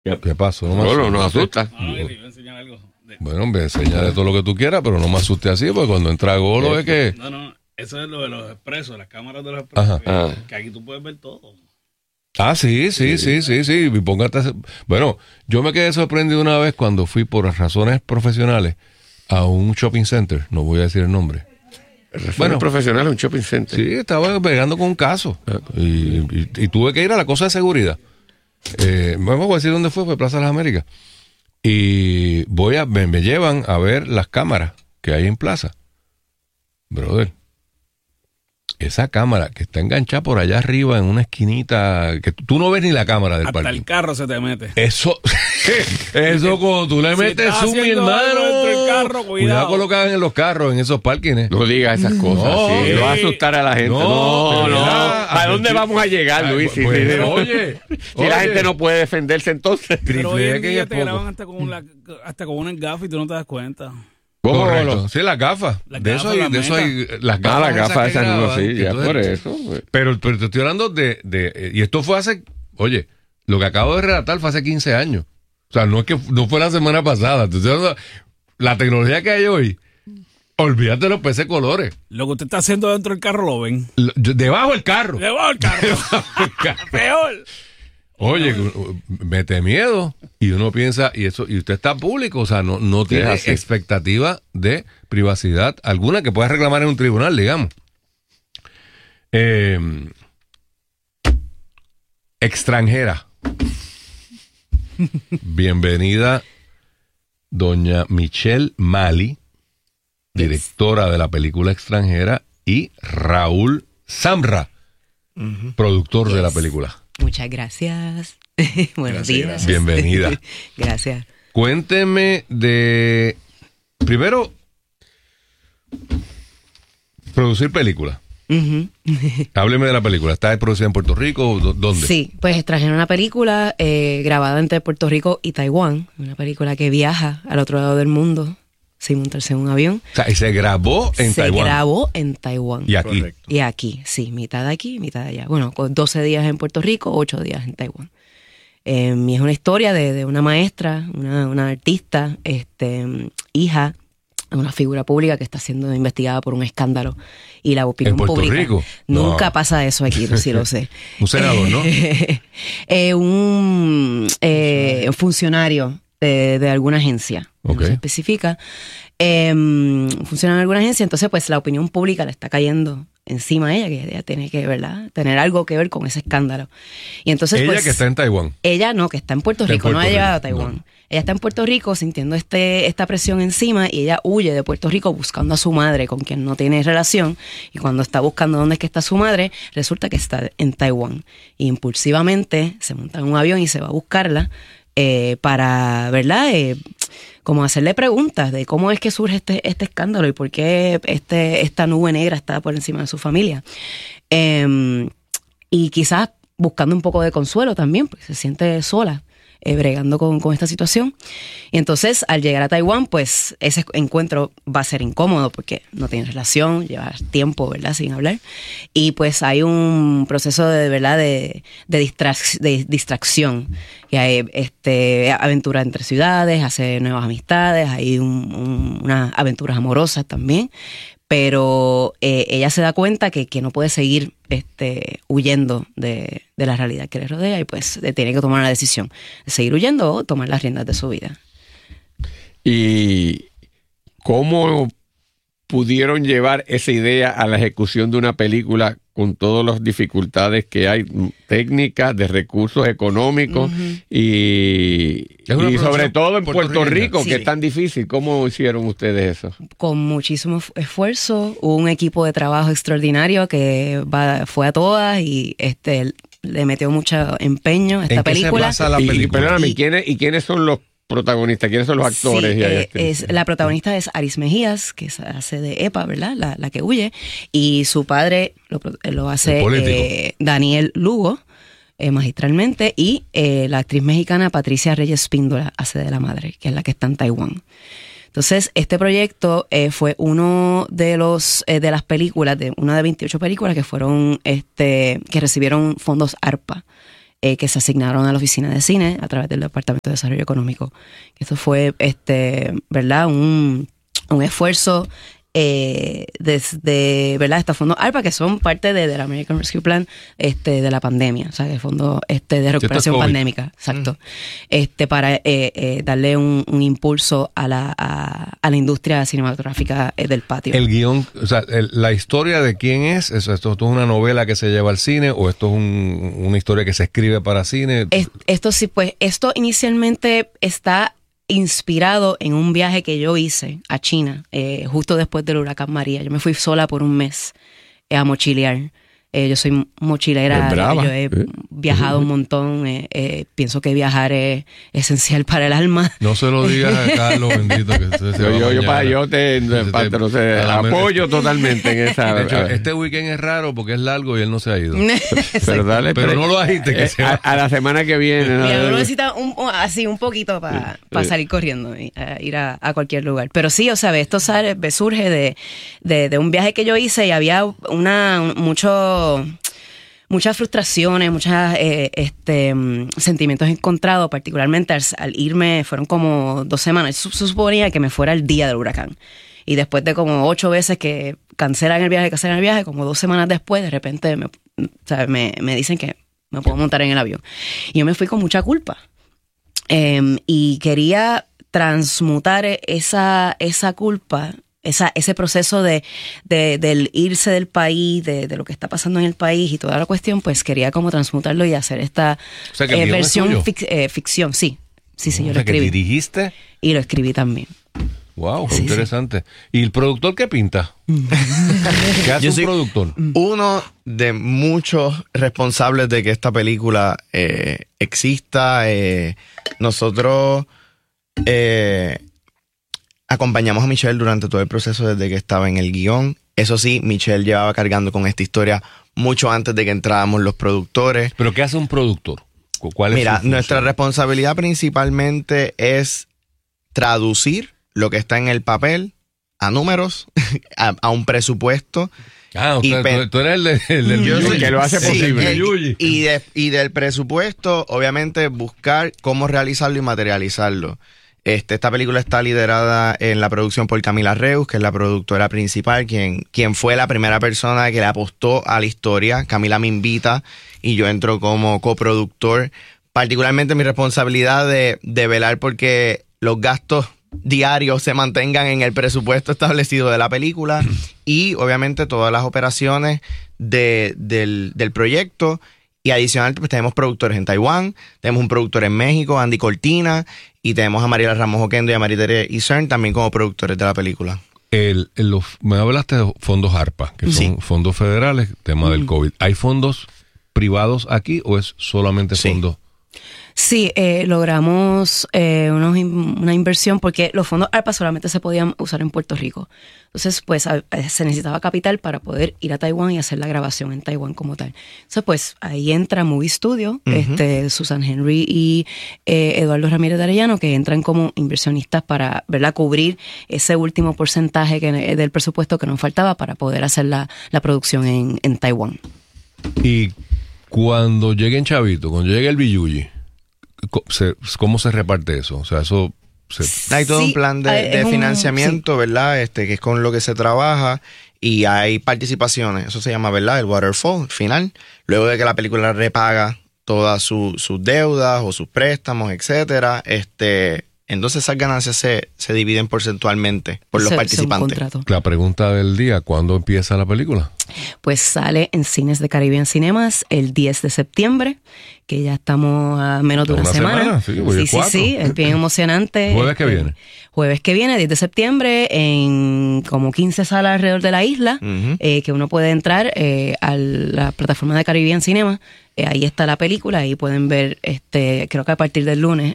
¿Qué pasó? No nos asusta. Bueno, me enseña de todo lo que tú quieras, pero no me asuste así, porque cuando entra Golo es que... No, eso es lo de los expresos, las cámaras de los expresos, que aquí tú puedes ver todo. Ah, sí. Y póngate... Bueno, yo me quedé sorprendido una vez cuando fui por razones profesionales a un shopping center, no voy a decir el nombre. Bueno, profesional, un shopping center. Sí, estaba pegando con un caso y tuve que ir a la cosa de seguridad. Vamos a decir dónde fue Plaza de las Américas. Y me llevan a ver las cámaras que hay en Plaza. Brother, esa cámara que está enganchada por allá arriba en una esquinita, que tú no ves ni la cámara del parking. Hasta el carro se te mete. Eso cuando tú le metes zoom, mi hermano, cuidado con lo que hagan en los carros, en esos parkings. No digas esas cosas, sí, va a asustar a la gente. No. ¿A dónde vamos a llegar, Luis? Oye, si la gente no puede defenderse, entonces. Pero hoy en día te graban hasta con una gafa y tú no te das cuenta. Correcto. Sí, las gafas. De eso hay las gafas. Las gafas esas no, sí, ya por eso. Pero te estoy hablando de y esto fue oye, lo que acabo de relatar fue hace 15 años. O sea, no fue la semana pasada. Te estoy hablando, la tecnología que hay hoy, olvídate de los PC colores. Lo que usted está haciendo dentro del carro lo ven. Debajo del carro. Peor. Oye, mete miedo y uno piensa, y usted está público, o sea, no tiene expectativa de privacidad alguna que pueda reclamar en un tribunal, digamos. Extranjera. Bienvenida, doña Michelle Mali, directora de la película Extranjera, y Raúl Samra, productor de la película. Muchas gracias. Buenos días. Gracias. Bienvenida. Gracias. Cuénteme primero, producir películas. Hábleme de la película. ¿Está producida en Puerto Rico? ¿Dónde? Sí, pues trajeron una película grabada entre Puerto Rico y Taiwán. Una película que viaja al otro lado del mundo sin montarse en un avión. O sea, y se grabó en Taiwán. Se grabó en Taiwán. Y aquí. Correcto. Y aquí, sí, mitad de aquí, mitad de allá. Bueno, con 12 días en Puerto Rico, 8 días en Taiwán. Y es una historia de una maestra, una artista, hija de una figura pública que está siendo investigada por un escándalo. Y la opinión pública. ¿En Puerto Rico? Nunca pasa eso aquí, sí lo sé. Un senador, ¿no? Un funcionario de alguna agencia. Okay. No se especifica. Funciona en alguna agencia, entonces pues la opinión pública le está cayendo encima a ella, que ella tiene que, ¿verdad?, tener algo que ver con ese escándalo. Y entonces, ella pues, que está en Taiwán. Ella no, que está en Puerto Rico, no ha llegado a Taiwán. No. Ella está en Puerto Rico sintiendo esta presión encima y ella huye de Puerto Rico buscando a su madre, con quien no tiene relación, y cuando está buscando dónde es que está su madre, resulta que está en Taiwán. Y impulsivamente se monta en un avión y se va a buscarla para, ¿verdad?, como hacerle preguntas de cómo es que surge este escándalo y por qué esta nube negra está por encima de su familia. Y quizás buscando un poco de consuelo también, porque se siente sola, bregando con esta situación. Y entonces, al llegar a Taiwán, pues ese encuentro va a ser incómodo porque no tiene relación, lleva tiempo, ¿verdad?, sin hablar. Y pues hay un proceso de distracción. Que hay aventura entre ciudades, hace nuevas amistades, hay unas aventuras amorosas también. Pero ella se da cuenta que no puede seguir huyendo de la realidad que le rodea y pues tiene que tomar una decisión de seguir huyendo o tomar las riendas de su vida. ¿Y cómo pudieron llevar esa idea a la ejecución de una película con todas las dificultades que hay, técnicas, de recursos económicos y sobre todo en Puerto Rico, que es tan difícil? ¿Cómo hicieron ustedes eso? Con muchísimo esfuerzo, un equipo de trabajo extraordinario que fue a todas y le metió mucho empeño a esta película. ¿En qué se basa la película? Perdóname, ¿quiénes son los protagonistas? ¿Quiénes son los actores? Sí, la protagonista es Aris Mejías, que hace de Epa, ¿verdad? La que huye. Y su padre lo hace Daniel Lugo, magistralmente. Y la actriz mexicana Patricia Reyes Píndola hace de la madre, que es la que está en Taiwán. Entonces, este proyecto fue uno de las películas, una de 28 películas que fueron, que recibieron fondos ARPA. que se asignaron a la Oficina de Cine a través del Departamento de Desarrollo Económico. Esto fue, ¿verdad? Un esfuerzo desde, ¿verdad? Estos fondos ARPA, que son parte del American Rescue Plan de la pandemia, o sea, el fondo de recuperación pandémica, exacto, para darle un impulso a la industria cinematográfica del patio. El guión, o sea, la historia de quién es, ¿esto es una novela que se lleva al cine o esto es una historia que se escribe para cine? Esto sí, pues, esto inicialmente está inspirado en un viaje que yo hice a China justo después del huracán María. Yo me fui sola por un mes a mochilear. Yo soy mochilera, yo he viajado un montón, pienso que viajar es esencial para el alma. No se lo digas a Carlos, bendito, que usted se yo te apoyo totalmente en esa. De hecho, este weekend es raro porque es largo y él no se ha ido. pero no lo agite, que a la semana que viene. Mira, uno necesita un poquito para salir corriendo y ir a cualquier lugar. Pero sí, o sea, esto surge de un viaje que yo hice y había muchas frustraciones, muchos sentimientos encontrados, particularmente al irme, fueron como 2 semanas. Se suponía que me fuera el día del huracán. Y después de como 8 veces que cancelan el viaje, como 2 semanas después, de repente me dicen que me puedo montar en el avión. Y yo me fui con mucha culpa. Y quería transmutar esa culpa, ese proceso del irse del país, de lo que está pasando en el país y toda la cuestión, pues quería como transmutarlo y hacer esta versión ficción. Sí, yo lo escribí. ¿Que dirigiste? Y lo escribí también. Wow, sí, interesante. Sí. ¿Y el productor qué pinta? ¿Qué hace un productor? Uno de muchos responsables de que esta película exista. Nosotros acompañamos a Michelle durante todo el proceso desde que estaba en el guión. Eso sí, Michelle llevaba cargando con esta historia mucho antes de que entráramos los productores. ¿Pero qué hace un productor? ¿Cuál es su función? Nuestra responsabilidad principalmente es traducir lo que está en el papel a números, a un presupuesto. Tú eres el del que lo hace posible. Y del presupuesto, obviamente, buscar cómo realizarlo y materializarlo. Esta película está liderada en la producción por Camila Reus, que es la productora principal, quien fue la primera persona que le apostó a la historia. Camila me invita y yo entro como coproductor. Particularmente mi responsabilidad de velar porque los gastos diarios se mantengan en el presupuesto establecido de la película y obviamente todas las operaciones del proyecto. Y adicional, pues tenemos productores en Taiwán, tenemos un productor en México, Andy Cortina, y tenemos a Mariela Ramos Oquendo y a Maritere Isern también como productores de la película. Me hablaste de fondos ARPA, que son fondos federales, tema del COVID. ¿Hay fondos privados aquí o es solamente fondos? Sí, logramos una inversión porque los fondos ARPA solamente se podían usar en Puerto Rico. Entonces, pues se necesitaba capital para poder ir a Taiwán y hacer la grabación en Taiwán como tal. Entonces, pues ahí entra Movie Studio, Susan Henry y Eduardo Ramírez de Arellano, que entran como inversionistas para, ¿verdad?, cubrir ese último porcentaje del presupuesto que nos faltaba para poder hacer la producción en Taiwán. Y cuando lleguen chavitos, cuando llegue el Biyuyi, ¿cómo se reparte eso? O sea, eso... Hay todo un plan de financiamiento, ¿verdad? Que es con lo que se trabaja y hay participaciones. Eso se llama, ¿verdad? El waterfall final. Luego de que la película repaga todas sus deudas o sus préstamos, etcétera, entonces esas ganancias se dividen porcentualmente por los participantes. La pregunta del día, ¿cuándo empieza la película? Pues sale en cines de Caribbean Cinemas el 10 de septiembre, que ya estamos a menos de una semana. Sí, es bien emocionante. ¿Jueves que viene? Jueves que viene, 10 de septiembre, en como 15 salas alrededor de la isla, que uno puede entrar a la plataforma de Caribbean Cinema. Ahí está la película, ahí pueden ver, creo que a partir del lunes,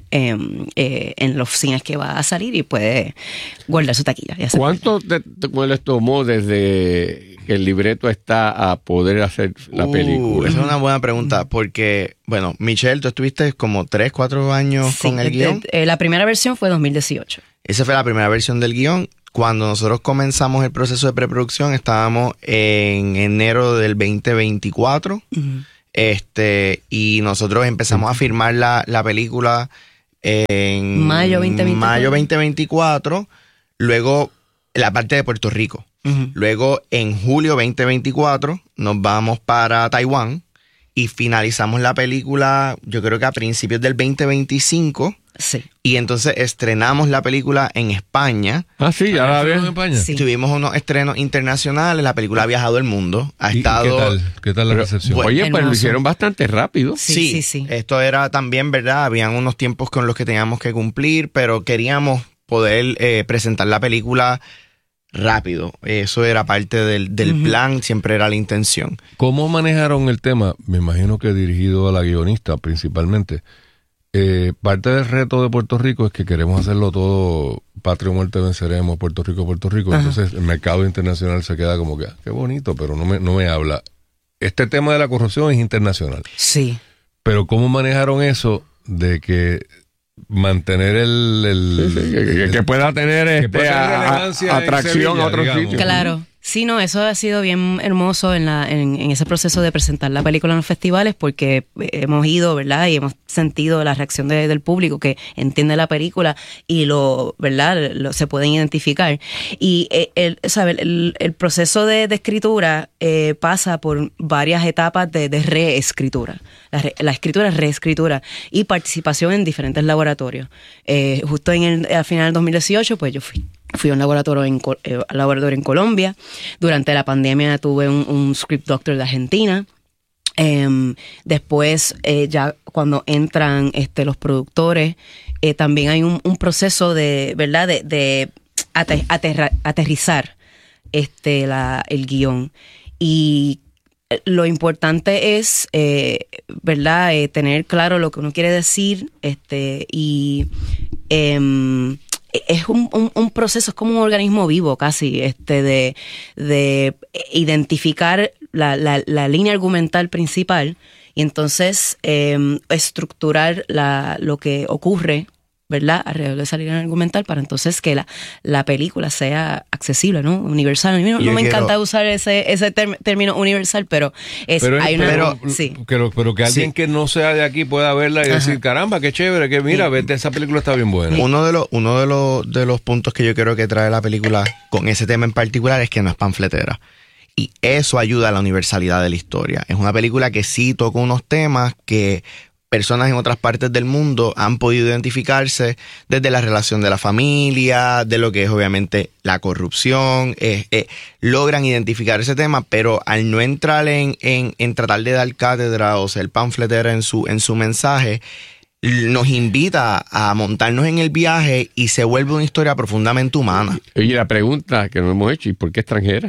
en los cines que va a salir y puede guardar su taquilla. ¿Cuánto les tomó desde que el libreto está a poder hacer la película? Esa es una buena pregunta, porque, bueno, Michelle, tú estuviste como 3-4 años con el guión. La primera versión fue 2018. Esa fue la primera versión del guión. Cuando nosotros comenzamos el proceso de preproducción, estábamos en enero del 2024. Y nosotros empezamos a filmar la película en mayo 2024, luego la parte de Puerto Rico. Luego en julio 2024 nos vamos para Taiwán y finalizamos la película, yo creo que a principios del 2025. Sí. Y entonces estrenamos la película en España. Ah, sí, ya la vi en España. Sí. Tuvimos unos estrenos internacionales, la película ha viajado el mundo, ha estado... ¿Qué tal la recepción? Oye, Hermoso. pero lo hicieron bastante rápido. Sí. Esto era también, ¿verdad? Habían unos tiempos con los que teníamos que cumplir, pero queríamos poder presentar la película rápido. Eso era parte del plan, siempre era la intención. ¿Cómo manejaron el tema? Me imagino que dirigido a la guionista principalmente. Parte del reto de Puerto Rico es que queremos hacerlo todo patria o muerte venceremos, Puerto Rico. Ajá. Entonces el mercado internacional se queda como que, qué bonito, pero no me habla. Este tema de la corrupción es internacional. Sí. Pero ¿cómo manejaron eso de que mantener que pueda tener relevancia atracción a otros sitios? Claro. Sí, no, eso ha sido bien hermoso en ese proceso de presentar la película en los festivales, porque hemos ido, ¿verdad? Y hemos sentido la reacción del público que entiende la película y ¿verdad? Se pueden identificar. Y el proceso de escritura pasa por varias etapas de reescritura. La escritura es reescritura y participación en diferentes laboratorios. Justo al final del 2018, pues yo fui a un laboratorio en Colombia. Durante la pandemia tuve un script doctor de Argentina. Después, ya cuando entran los productores, también hay un proceso de, ¿verdad? de aterrizar el guión. Y lo importante es, ¿verdad? Tener claro lo que uno quiere decir, y es un proceso, es como un organismo vivo casi, de identificar la línea argumental principal y entonces estructurar lo que ocurre, ¿verdad? Alrededor de esa línea argumental para entonces que la película sea accesible, ¿no? Universal. A mí no me encanta usar ese término universal, pero que alguien que no sea de aquí pueda verla y decir, caramba, qué chévere, que mira, vete, esa película está bien buena. Uno de los puntos que yo creo que trae la película con ese tema en particular es que no es panfletera. Y eso ayuda a la universalidad de la historia. Es una película que sí toca unos temas que personas en otras partes del mundo han podido identificarse, desde la relación de la familia, de lo que es obviamente la corrupción, logran identificar ese tema, pero al no entrar en tratar de dar cátedra o ser panfletera en su mensaje, nos invita a montarnos en el viaje y se vuelve una historia profundamente humana. Oye, la pregunta que nos hemos hecho, ¿y por qué extranjera?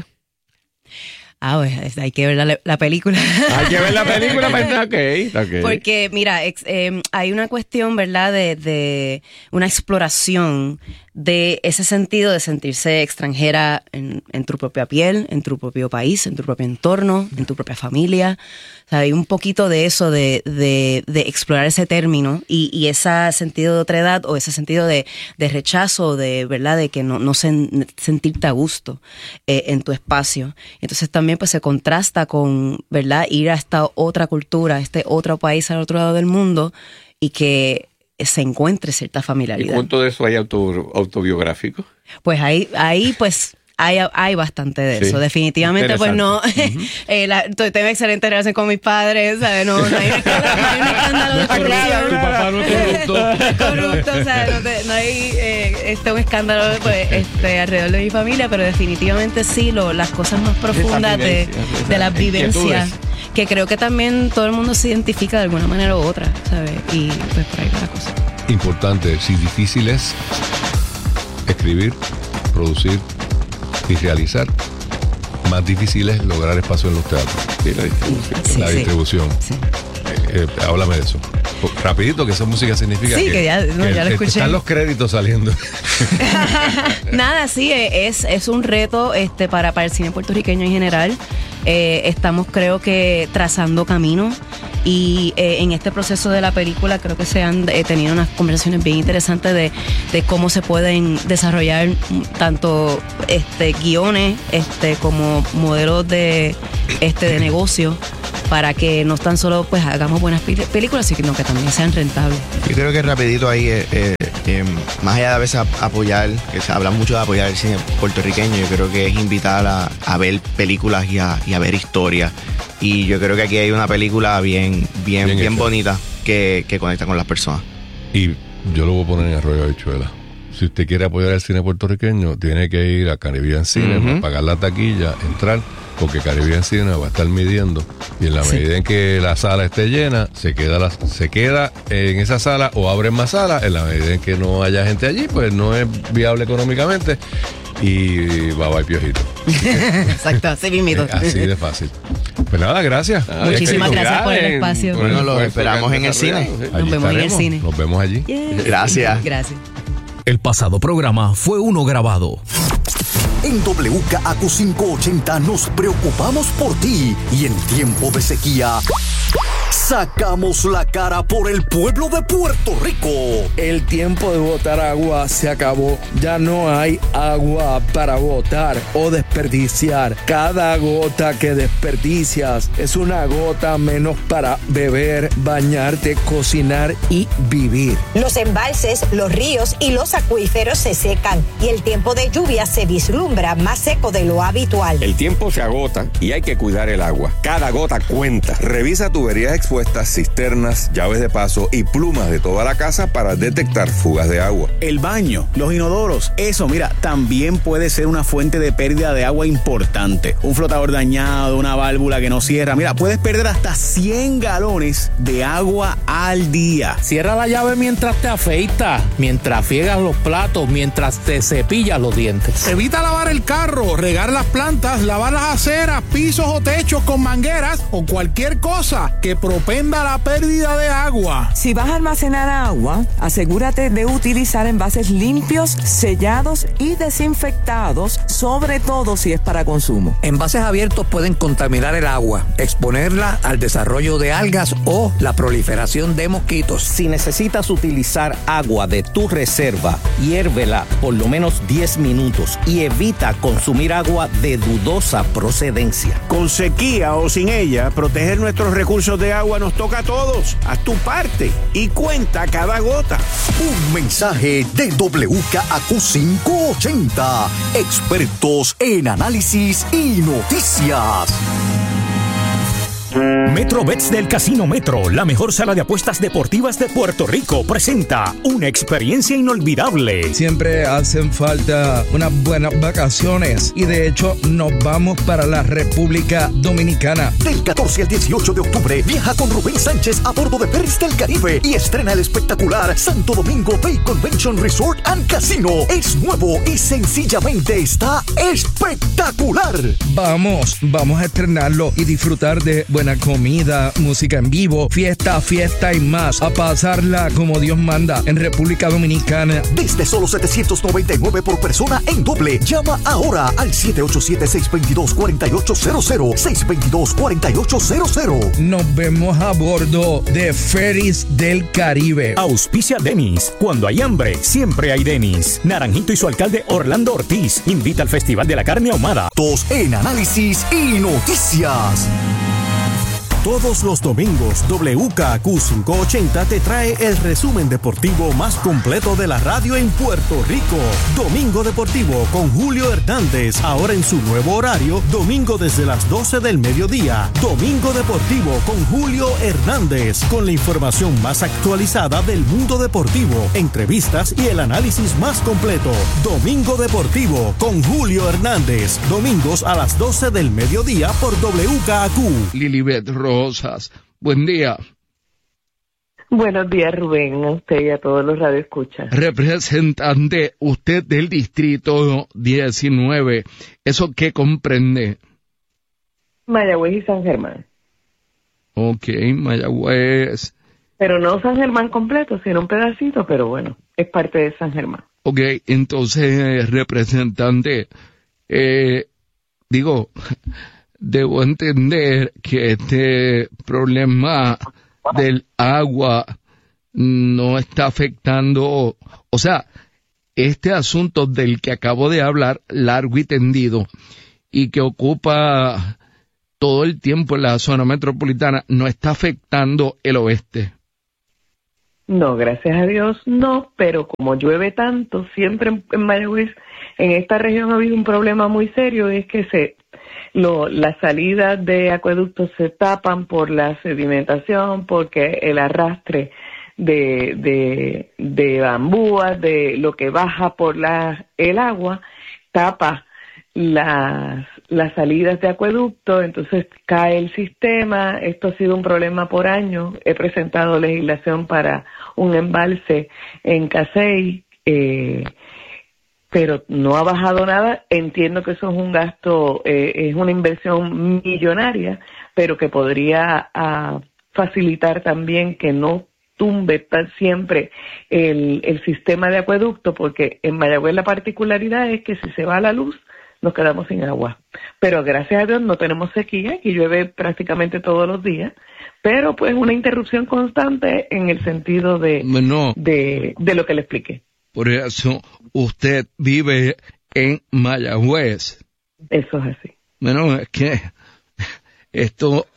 Pues hay que ver la película. Hay que ver la película, ¿verdad? Okay. Porque, mira, hay una cuestión, ¿verdad? De una exploración de ese sentido de sentirse extranjera en tu propia piel, en tu propio país, en tu propio entorno, en tu propia familia. O sea, hay un poquito de eso, de explorar ese término y ese sentido de otredad o ese sentido de rechazo, ¿verdad? De que no sentirte a gusto en tu espacio. Entonces también pues se contrasta con, ¿verdad? Ir a esta otra cultura, otro país al otro lado del mundo y que se encuentre cierta familiaridad. ¿Y cuánto de eso hay autobiográfico? Pues ahí pues hay bastante de eso. Definitivamente pues no. Tengo excelente relación con mis padres, ¿sabes? No hay un escándalo de corrupción. Tu papá no es corrupto, o sea, no hay un escándalo pues, alrededor de mi familia, pero definitivamente sí, las cosas más profundas de las vivencias, que creo que también todo el mundo se identifica de alguna manera u otra, ¿sabes? Y pues por ahí va la cosa. Importante, si difícil es escribir, producir y realizar, más difícil es lograr espacio en los teatros. Sí, la distribución. Sí. Háblame de eso. Rapidito, que esa música significa que ya lo escuché. Están los créditos saliendo. Nada, sí, es un reto para el cine puertorriqueño en general. Estamos, creo que, trazando camino. Y en este proceso de la película creo que se han tenido unas conversaciones bien interesantes de cómo se pueden desarrollar tanto guiones como modelos de negocio, para que no tan solo pues hagamos buenas películas, sino que también sean rentables. Yo creo que rapidito ahí, más allá de a veces apoyar, que se habla mucho de apoyar el cine puertorriqueño, yo creo que es invitar a ver películas y a ver historias. Y yo creo que aquí hay una película bien bonita que conecta con las personas. Y yo lo voy a poner en Arroyo Habichuela. Si usted quiere apoyar el cine puertorriqueño, tiene que ir a Caribbean Cinema, pagar la taquilla, entrar, porque Caribbean Cinema va a estar midiendo, y en la medida en que la sala esté llena, se queda en esa sala o abren más salas. En la medida en que no haya gente allí, pues no es viable económicamente, y bye piojito. Exacto, así mismo. Así de fácil. Pues nada, gracias. Muchísimas gracias por el espacio. Bueno, los esperamos en el cine. Nos vemos en el cine. Nos vemos allí. Yes. Gracias. Gracias. El pasado programa fue uno grabado. En WKAQ 580 nos preocupamos por ti, y en tiempo de sequía sacamos la cara por el pueblo de Puerto Rico. El tiempo de botar agua se acabó. Ya no hay agua para botar o desperdiciar. Cada gota que desperdicias es una gota menos para beber, bañarte, cocinar y vivir. Los embalses, los ríos y los acuíferos se secan, y el tiempo de lluvia se vislumbra más seco de lo habitual. El tiempo se agota y hay que cuidar el agua. Cada gota cuenta. Revisa tuberías expuestas, cisternas, llaves de paso y plumas de toda la casa para detectar fugas de agua. El baño, los inodoros, eso, mira, también puede ser una fuente de pérdida de agua importante. Un flotador dañado, una válvula que no cierra. Mira, puedes perder hasta 100 galones de agua al día. Cierra la llave mientras te afeitas, mientras friegas los platos, mientras te cepillas los dientes. Evita lavar el carro, regar las plantas, lavar las aceras, pisos o techos con mangueras o cualquier cosa que propenda la pérdida de agua. Si vas a almacenar agua, asegúrate de utilizar envases limpios, sellados y desinfectados, sobre todo si es para consumo. Envases abiertos pueden contaminar el agua, exponerla al desarrollo de algas o la proliferación de mosquitos. Si necesitas utilizar agua de tu reserva, hiérvela por lo menos 10 minutos y evita consumir agua de dudosa procedencia. Con sequía o sin ella, proteger nuestros recursos de agua nos toca a todos. Haz tu parte y cuenta cada gota. Un mensaje de WKAQ 580. Expertos en análisis y noticias. Metrobets del Casino Metro, la mejor sala de apuestas deportivas de Puerto Rico, presenta una experiencia inolvidable. Siempre hacen falta unas buenas vacaciones, y de hecho nos vamos para la República Dominicana. Del 14 al 18 de octubre, viaja con Rubén Sánchez a bordo de Peris del Caribe y estrena el espectacular Santo Domingo Bay Convention Resort and Casino. Es nuevo y sencillamente está espectacular. Vamos a estrenarlo y disfrutar de buena comida, música en vivo, fiesta y más. A pasarla como Dios manda en República Dominicana. Desde solo $799 por persona en doble. Llama ahora al 787-622-4800. 622-4800. Nos vemos a bordo de Ferries del Caribe. Auspicia Denis. Cuando hay hambre, siempre hay Denis. Naranjito y su alcalde Orlando Ortiz invita al Festival de la Carne Ahumada. Todos en análisis y noticias. Todos los domingos, WKAQ 580 te trae el resumen deportivo más completo de la radio en Puerto Rico. Domingo Deportivo con Julio Hernández, ahora en su nuevo horario, domingo desde las 12 del mediodía. Domingo Deportivo con Julio Hernández, con la información más actualizada del mundo deportivo, entrevistas y el análisis más completo. Domingo Deportivo con Julio Hernández, domingos a las 12 del mediodía por WKAQ. Lilibet Rosas, buen día. Buenos días, Rubén, a usted y a todos los radioescuchas. Representante, usted del distrito 19, ¿eso qué comprende? Mayagüez y San Germán. Ok, Mayagüez. Pero no San Germán completo, sino un pedacito, pero bueno, es parte de San Germán. Ok, entonces, representante, debo entender que este problema del agua no está afectando, o sea, este asunto del que acabo de hablar, largo y tendido, y que ocupa todo el tiempo en la zona metropolitana, no está afectando el oeste. No, gracias a Dios no, pero como llueve tanto, siempre en Mayagüez, en esta región ha habido un problema muy serio, es que las salidas de acueductos se tapan por la sedimentación, porque el arrastre de bambúas, de lo que baja por el agua, tapa las salidas de acueducto, entonces cae el sistema. Esto ha sido un problema por años. He presentado legislación para un embalse en Casey, pero no ha bajado nada. Entiendo que eso es un gasto, es una inversión millonaria, pero que podría facilitar también que no tumbe siempre el sistema de acueducto, porque en Mayagüez la particularidad es que si se va la luz, nos quedamos sin agua. Pero gracias a Dios no tenemos sequía, aquí llueve prácticamente todos los días, pero pues una interrupción constante en el sentido de lo que le expliqué. Por eso usted vive en Mayagüez. Eso es así. Bueno, es que esto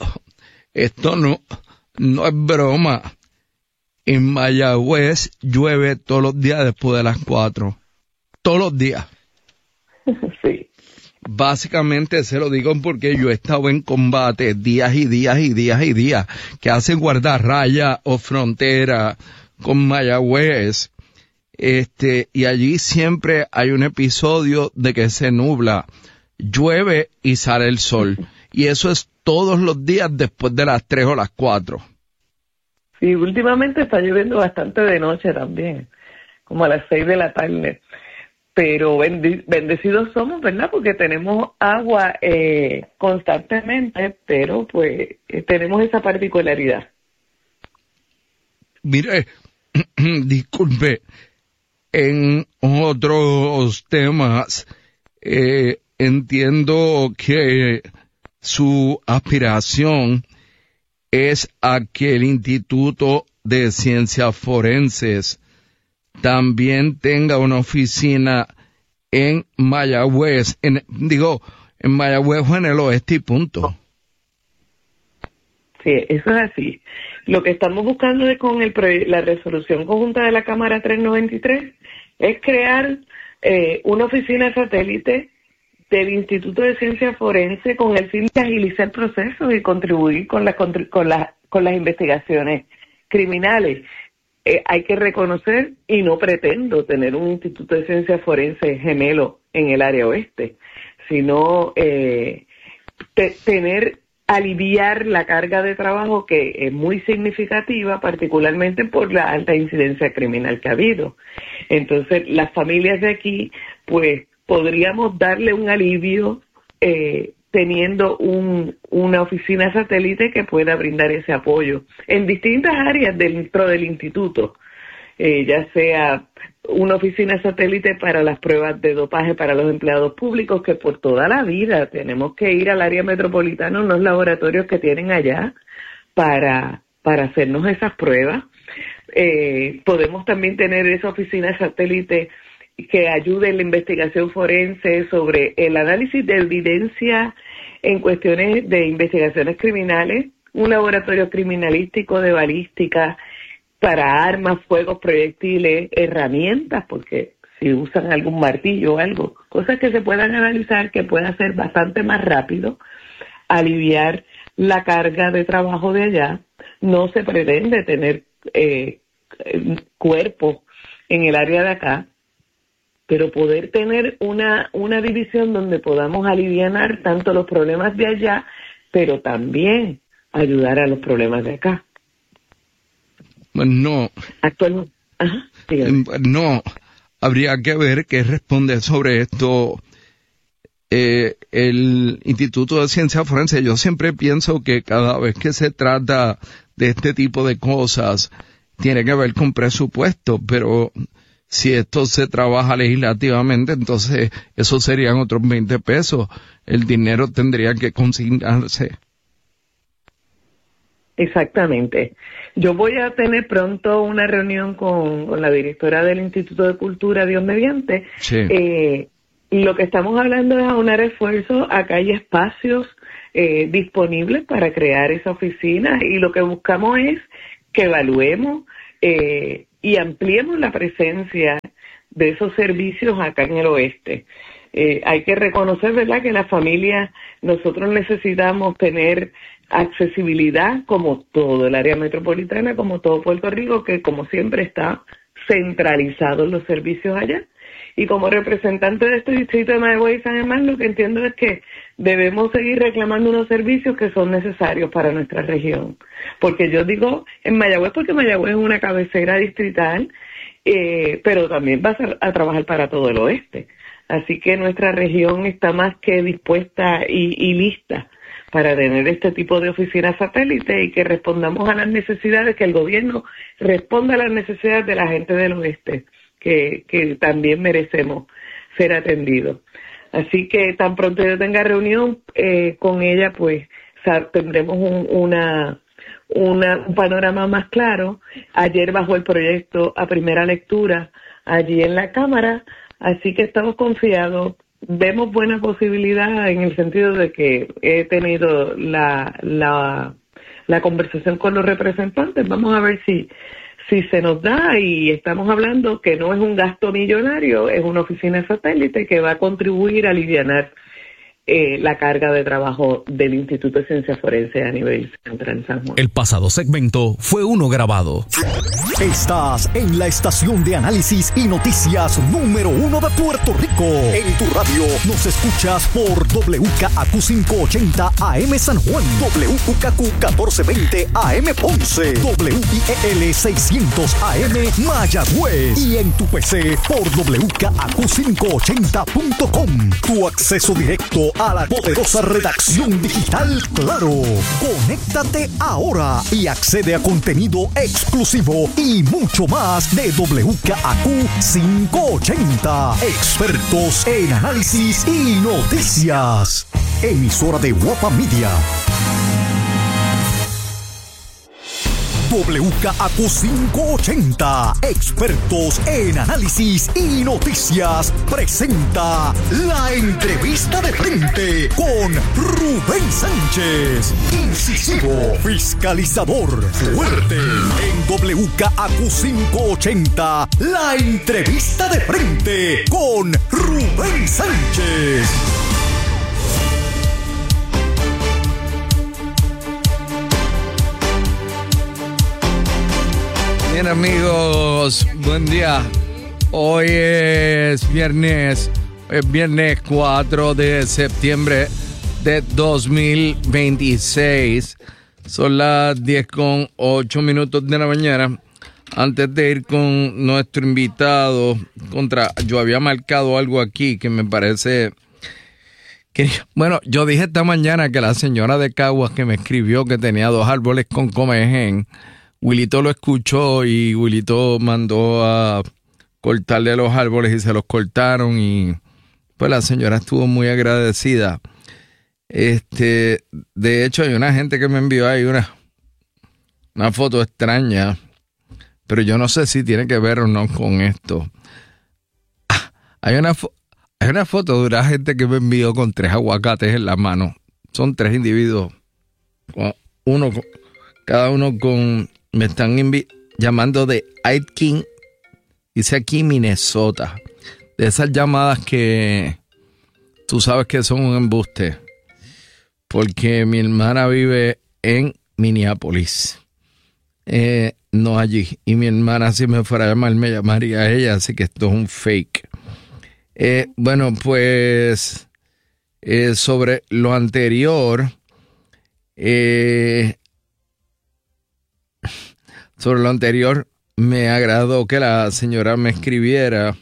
no es broma. En Mayagüez llueve todos los días después de las 4. Todos los días. Sí. Básicamente se lo digo porque yo he estado en combate días y días y días y días que hacen guardarraya o frontera con Mayagüez. Y allí siempre hay un episodio de que se nubla, llueve y sale el sol. Y eso es todos los días después de las 3 o las 4. Sí, últimamente está lloviendo bastante de noche también, como a las 6 de la tarde. Pero bendecidos somos, ¿verdad? Porque tenemos agua constantemente, pero pues tenemos esa particularidad. Mire, disculpe, en otros temas, entiendo que su aspiración es a que el Instituto de Ciencias Forenses también tenga una oficina en Mayagüez, en Mayagüez o en el oeste y punto. Sí, eso es así. Lo que estamos buscando con la resolución conjunta de la Cámara 393 es crear una oficina satélite del Instituto de Ciencias Forenses con el fin de agilizar procesos y contribuir con las investigaciones criminales. Hay que reconocer, y no pretendo tener un Instituto de Ciencias Forenses gemelo en el área oeste, sino aliviar la carga de trabajo que es muy significativa, particularmente por la alta incidencia criminal que ha habido. Entonces, las familias de aquí, pues, podríamos darle un alivio teniendo una oficina satélite que pueda brindar ese apoyo en distintas áreas dentro del instituto, ya sea una oficina satélite para las pruebas de dopaje para los empleados públicos, que por toda la vida tenemos que ir al área metropolitana, unos laboratorios que tienen allá para hacernos esas pruebas. Podemos también tener esa oficina satélite que ayude en la investigación forense sobre el análisis de evidencia en cuestiones de investigaciones criminales, un laboratorio criminalístico de balística para armas, fuegos, proyectiles, herramientas, porque si usan algún martillo o algo, cosas que se puedan analizar, que pueda ser bastante más rápido, aliviar la carga de trabajo de allá. No se pretende tener cuerpos en el área de acá, pero poder tener una división donde podamos alivianar tanto los problemas de allá, pero también ayudar a los problemas de acá. No. Actualmente. Ajá, no. Habría que ver qué responde sobre esto el Instituto de Ciencias Forenses. Yo siempre pienso que cada vez que se trata de este tipo de cosas, tiene que ver con presupuesto, pero si esto se trabaja legislativamente, entonces eso serían otros 20 pesos. El dinero tendría que consignarse. Exactamente. Yo voy a tener pronto una reunión con la directora del Instituto de Cultura, Dios mediante. Sí. Lo que estamos hablando es aunar esfuerzos. Acá hay espacios disponibles para crear esa oficina y lo que buscamos es que evaluemos y ampliemos la presencia de esos servicios acá en el oeste. Hay que reconocer, ¿verdad?, que las familias, nosotros necesitamos tener accesibilidad como todo el área metropolitana, como todo Puerto Rico, que como siempre está centralizado los servicios allá. Y como representante de este distrito de Mayagüez y San Germán, lo que entiendo es que debemos seguir reclamando unos servicios que son necesarios para nuestra región. Porque yo digo en Mayagüez, porque Mayagüez es una cabecera distrital, pero también va a trabajar para todo el oeste. Así que nuestra región está más que dispuesta y lista para tener este tipo de oficinas satélite y que respondamos a las necesidades, que el gobierno responda a las necesidades de la gente del oeste, que también merecemos ser atendidos. Así que tan pronto yo tenga reunión con ella, pues tendremos un panorama más claro. Ayer bajó el proyecto a primera lectura allí en la Cámara, así que estamos confiados. Vemos buena posibilidad en el sentido de que he tenido la conversación con los representantes. Vamos a ver si se nos da, y estamos hablando que no es un gasto millonario, es una oficina satélite que va a contribuir a alivianar la carga de trabajo del Instituto de Ciencias Forenses a nivel central San Juan. El pasado segmento fue uno grabado. Estás en la estación de análisis y noticias número 1 de Puerto Rico. En tu radio nos escuchas por WKAQ 580 AM San Juan, WKQ 1420 AM Ponce, WIEL 600 AM Mayagüez, y en tu PC por WKAQ580.com. Tu acceso directo a la poderosa redacción digital Claro. Conéctate ahora y accede a contenido exclusivo y mucho más de WKAQ 580. Expertos en análisis y noticias. Emisora de Guapa Media. WKAQ 580, expertos en análisis y noticias, presenta la entrevista de frente con Rubén Sánchez. Incisivo, fiscalizador, fuerte. En WKAQ 580, la entrevista de frente con Rubén Sánchez. Bien, amigos, buen día. Hoy es viernes 4 de septiembre de 2026. Son las 10:08 de la mañana. Antes de ir con nuestro invitado, yo había marcado algo aquí que me parece... Bueno, yo dije esta mañana que la señora de Caguas que me escribió que tenía 2 árboles con comején, Wilito lo escuchó y Wilito mandó a cortarle los árboles y se los cortaron, y pues la señora estuvo muy agradecida. De hecho, hay una gente que me envió ahí una foto extraña, pero yo no sé si tiene que ver o no con esto. Hay una foto de una gente que me envió con 3 aguacates en la mano. Son 3 individuos, cada uno con... Me están llamando de Aitkin, dice aquí Minnesota. De esas llamadas que tú sabes que son un embuste. Porque mi hermana vive en Minneapolis. No allí. Y mi hermana, si me fuera a llamar, me llamaría a ella. Así que esto es un fake. Bueno, pues sobre lo anterior... Sobre lo anterior, me agradó que la señora me escribiera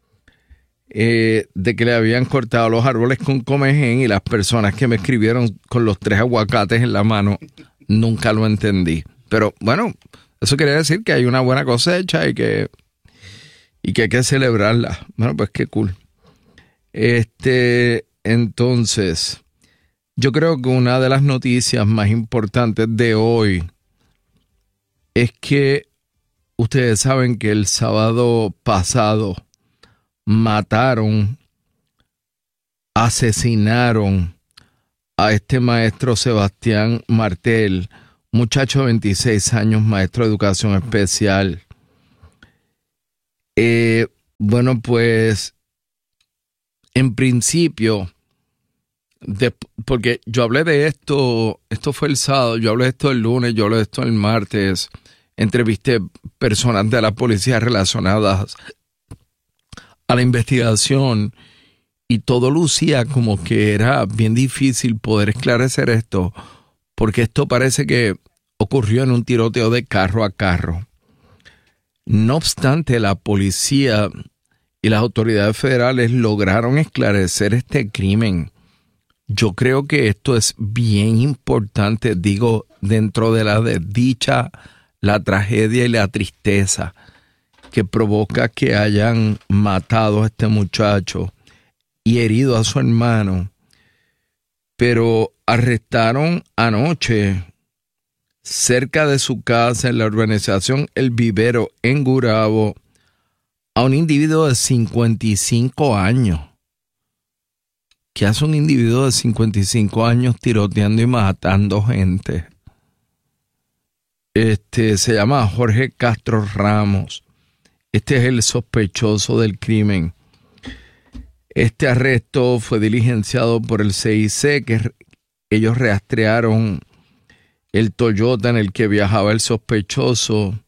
de que le habían cortado los árboles con comején, y las personas que me escribieron con los 3 aguacates en la mano, nunca lo entendí. Pero bueno, eso quiere decir que hay una buena cosecha y que y que hay que celebrarla. Bueno, pues qué cool. Entonces, yo creo que una de las noticias más importantes de hoy es que ustedes saben que el sábado pasado asesinaron a este maestro Sebastián Martel, muchacho de 26 años, maestro de educación especial. Bueno, pues, en principio, porque yo hablé de esto fue el sábado, yo hablé de esto el lunes, yo hablé de esto el martes, entrevisté personas de la policía relacionadas a la investigación y todo lucía como que era bien difícil poder esclarecer esto, porque esto parece que ocurrió en un tiroteo de carro a carro. No obstante, la policía y las autoridades federales lograron esclarecer este crimen. Yo creo que esto es bien importante, digo, dentro de la desdicha, la tragedia y la tristeza que provoca que hayan matado a este muchacho y herido a su hermano. Pero arrestaron anoche, cerca de su casa, en la urbanización El Vivero, en Gurabo, a un individuo de 55 años. ¿Qué hace un individuo de 55 años tiroteando y matando gente? Se llama Jorge Castro Ramos. Este es el sospechoso del crimen. Este arresto fue diligenciado por el CIC, que ellos rastrearon el Toyota en el que viajaba el sospechoso.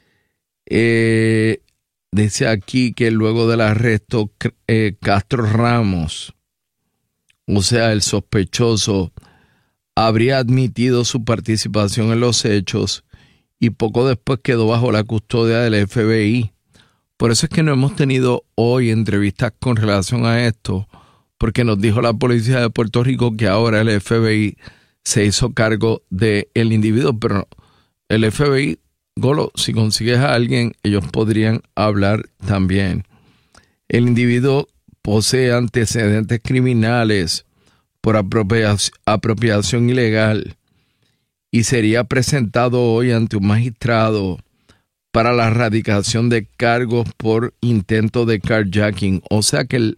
Dice aquí que luego del arresto, Castro Ramos, o sea, el sospechoso, habría admitido su participación en los hechos y poco después quedó bajo la custodia del FBI. Por eso es que no hemos tenido hoy entrevistas con relación a esto, porque nos dijo la policía de Puerto Rico que ahora el FBI se hizo cargo del individuo, pero el FBI, Golo, si consigues a alguien, ellos podrían hablar también. El individuo posee antecedentes criminales por apropiación ilegal y sería presentado hoy ante un magistrado para la erradicación de cargos por intento de carjacking. O sea que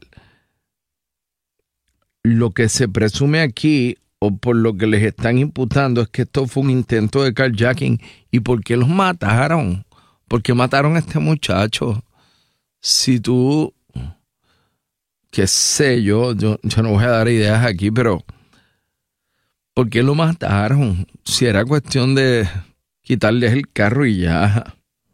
lo que se presume aquí, o por lo que les están imputando, es que esto fue un intento de carjacking. ¿Y por qué los mataron? ¿Por qué mataron a este muchacho? Si tú, qué sé yo no voy a dar ideas aquí, pero ¿por qué lo mataron? Si era cuestión de quitarles el carro y ya.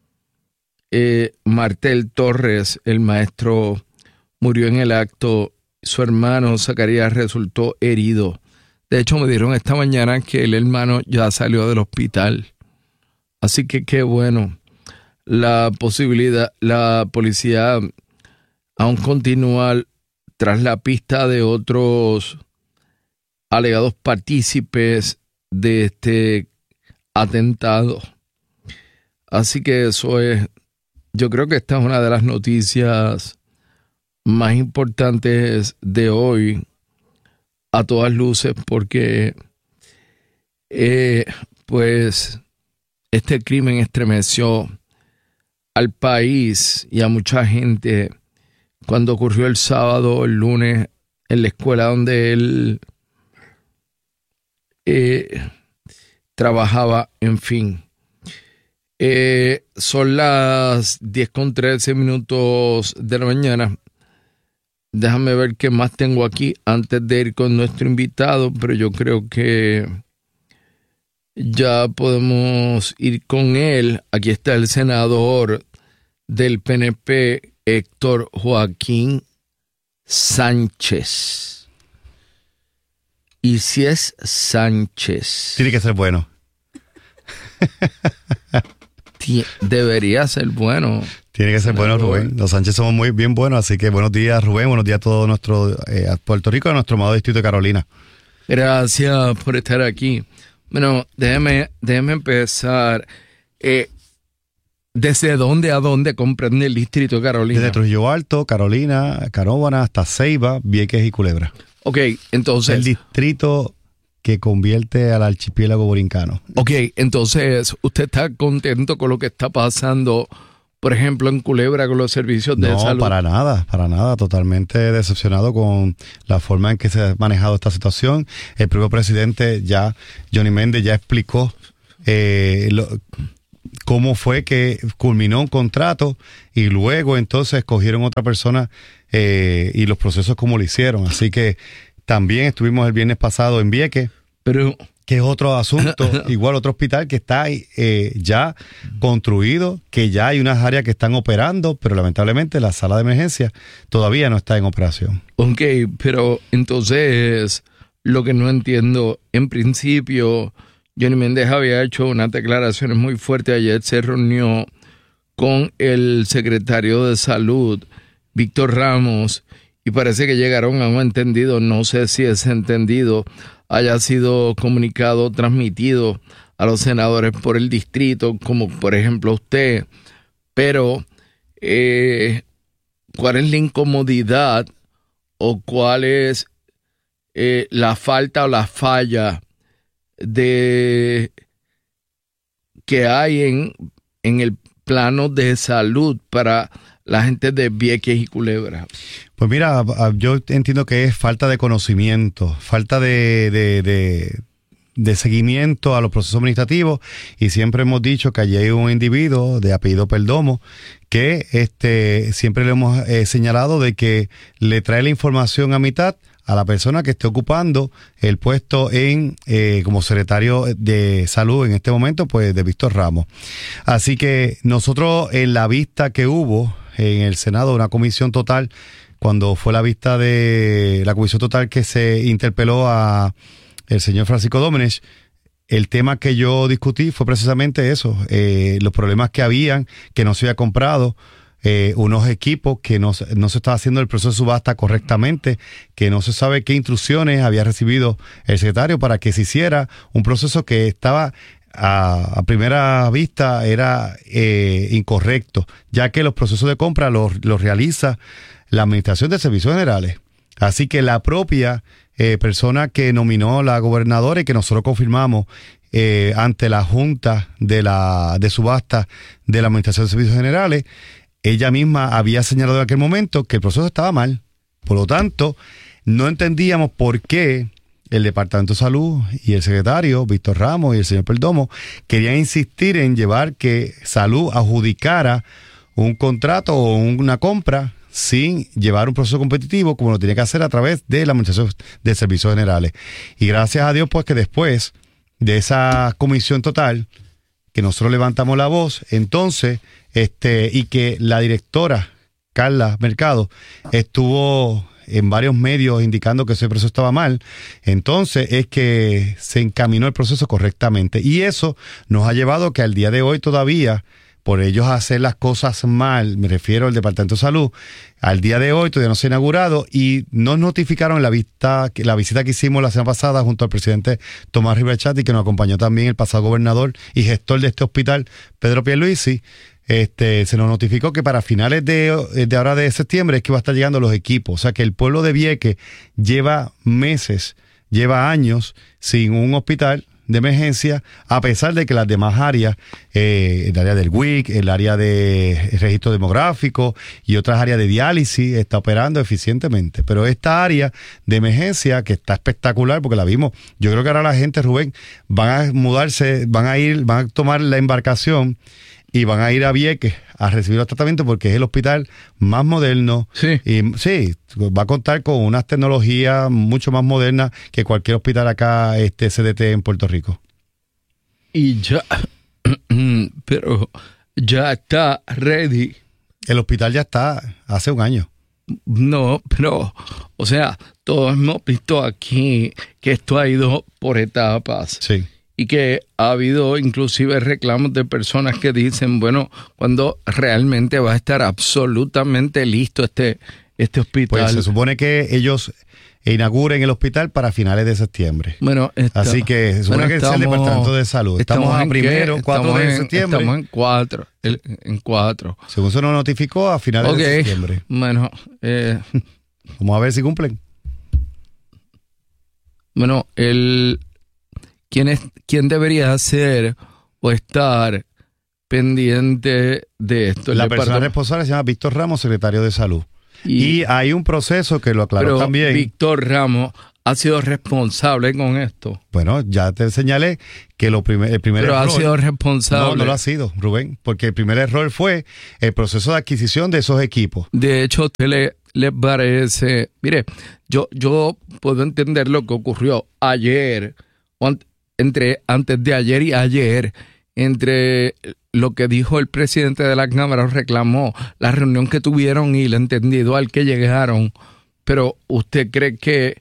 Martel Torres, el maestro, murió en el acto. Su hermano Zacarías resultó herido. De hecho, me dieron esta mañana que el hermano ya salió del hospital. Así que qué bueno. La policía aún continúa tras la pista de otros alegados partícipes de este atentado. Así que eso es, yo creo que esta es una de las noticias más importantes de hoy, a todas luces, porque pues este crimen estremeció al país y a mucha gente cuando ocurrió el sábado, el lunes, en la escuela donde él trabajaba, en fin. Son las 10:13 de la mañana. Déjame ver qué más tengo aquí antes de ir con nuestro invitado, pero yo creo que ya podemos ir con él. Aquí está el senador del PNP, Héctor Joaquín Sánchez. Y si es Sánchez, tiene que ser bueno. Debería ser bueno. Tiene que ser bueno, Rubén. Los Sánchez somos muy bien buenos, así que buenos días, Rubén. Buenos días a todo nuestro Puerto Rico, a nuestro amado distrito de Carolina. Gracias por estar aquí. Bueno, déjeme empezar. ¿Desde dónde a dónde comprende el distrito de Carolina? Desde Trujillo Alto, Carolina, Canóvana, hasta Ceiba, Vieques y Culebra. Ok, entonces... El distrito que convierte al archipiélago borincano. Ok, entonces, ¿usted está contento con lo que está pasando, por ejemplo, en Culebra con los servicios de salud? No, para nada, totalmente decepcionado con la forma en que se ha manejado esta situación. El propio presidente Johnny Méndez, ya explicó cómo fue que culminó un contrato y luego entonces escogieron otra persona y los procesos como lo hicieron. Así que también estuvimos el viernes pasado en Vieques, que es otro asunto, igual otro hospital que está ya construido, que ya hay unas áreas que están operando, pero lamentablemente la sala de emergencia todavía no está en operación. Ok, pero entonces lo que no entiendo, en principio Johnny Méndez había hecho unas declaraciones muy fuertes. Ayer se reunió con el secretario de Salud, Víctor Ramos, y parece que llegaron a un entendido. No sé si ese entendido haya sido comunicado, transmitido a los senadores por el distrito, como por ejemplo usted, pero ¿cuál es la incomodidad o cuál es la falta o la falla de que hay en el plano de salud para la gente de Vieques y Culebra? Pues mira, yo entiendo que es falta de conocimiento, falta de seguimiento a los procesos administrativos, y siempre hemos dicho que allí hay un individuo de apellido Perdomo que siempre le hemos señalado de que le trae la información a mitad a la persona que esté ocupando el puesto como secretario de salud en este momento, pues de Víctor Ramos. Así que nosotros, en la vista que hubo en el Senado, una comisión total, cuando fue la vista de la comisión total que se interpeló a el señor Francisco Domenech, el tema que yo discutí fue precisamente eso, los problemas que habían, que no se había comprado unos equipos, que no se estaba haciendo el proceso de subasta correctamente, que no se sabe qué instrucciones había recibido el secretario para que se hiciera un proceso que estaba a primera vista era incorrecto, ya que los procesos de compra los realiza la Administración de Servicios Generales. Así que la propia persona que nominó la gobernadora y que nosotros confirmamos ante la Junta de Subasta de la Administración de Servicios Generales, ella misma había señalado en aquel momento que el proceso estaba mal. Por lo tanto, no entendíamos por qué el Departamento de Salud y el secretario, Víctor Ramos y el señor Perdomo, querían insistir en llevar que Salud adjudicara un contrato o una compra sin llevar un proceso competitivo como lo tenía que hacer a través de la Administración de Servicios Generales. Y gracias a Dios, pues, que después de esa comisión total, que nosotros levantamos la voz, entonces, y que la directora, Carla Mercado, estuvo en varios medios indicando que ese proceso estaba mal, entonces es que se encaminó el proceso correctamente. Y eso nos ha llevado que al día de hoy todavía, por ellos hacer las cosas mal, me refiero al Departamento de Salud, al día de hoy todavía no se ha inaugurado y nos notificaron la visita que hicimos la semana pasada junto al presidente Tomás Rivera Chatty, que nos acompañó también el pasado gobernador y gestor de este hospital, Pedro Pierluisi. Se nos notificó que para finales de ahora de septiembre es que va a estar llegando los equipos. O sea que el pueblo de Vieques lleva meses, lleva años sin un hospital de emergencia, a pesar de que las demás áreas, el área del WIC, el área de registro demográfico y otras áreas de diálisis está operando eficientemente. Pero esta área de emergencia, que está espectacular porque la vimos, yo creo que ahora la gente, Rubén, van a mudarse, van a tomar la embarcación y van a ir a Vieques a recibir los tratamientos porque es el hospital más moderno. Sí. Y sí, va a contar con unas tecnologías mucho más modernas que cualquier hospital acá, CDT en Puerto Rico. Y ya, pero ya está ready. El hospital ya está hace un año. No, pero, o sea, todos hemos visto aquí que esto ha ido por etapas. Sí. Y que ha habido inclusive reclamos de personas que dicen, bueno, cuando realmente va a estar absolutamente listo este hospital. Pues se supone que ellos inauguren el hospital para finales de septiembre. Bueno, así que se supone que es el Departamento de Salud. Estamos a primero, 4 de septiembre. Estamos en 4. Según se nos notificó, a finales de septiembre. Bueno, vamos a ver si cumplen. Bueno, ¿quién debería hacer o estar pendiente de esto? La persona responsable se llama Víctor Ramos, secretario de Salud. Y hay un proceso que lo aclaró también. Víctor Ramos ha sido responsable con esto. Bueno, ya te señalé que el primer error... Pero ha sido responsable. No lo ha sido, Rubén, porque el primer error fue el proceso de adquisición de esos equipos. De hecho, ¿a usted le parece? Mire, yo puedo entender lo que ocurrió ayer, antes de ayer y ayer, entre lo que dijo el presidente de la Cámara, reclamó la reunión que tuvieron y el entendido al que llegaron. Pero ¿usted cree que